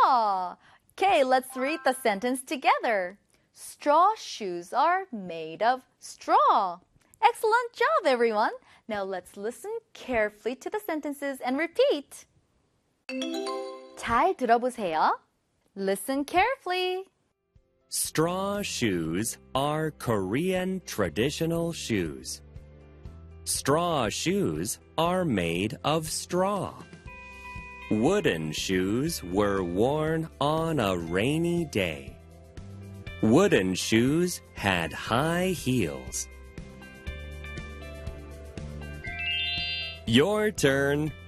straw. Okay, let's read the sentence together. Straw shoes are made of straw. Excellent job, everyone. Now let's listen carefully to the sentences and repeat. 잘 들어보세요. Listen carefully. Straw shoes are Korean traditional shoes. Straw shoes are made of straw. Wooden shoes were worn on a rainy day. Wooden shoes had high heels. Your turn.